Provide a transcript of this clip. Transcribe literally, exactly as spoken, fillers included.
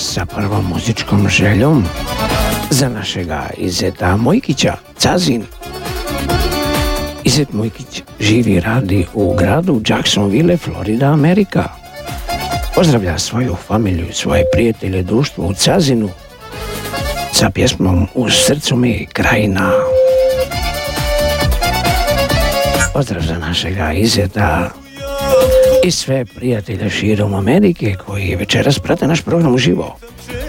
sa prvom muzičkom željom za našega Izeta Mojkića, Cazin. Izet Mojkić živi i radi u gradu Jacksonville, Florida, Amerika. Pozdravlja svoju familiju i svoje prijatelje, društvo u Cazinu sa pjesmom U srcu mi krajina. Pozdrav za našega Izeta i sve prijatelje širom Amerike koji večeras prate naš program uživo.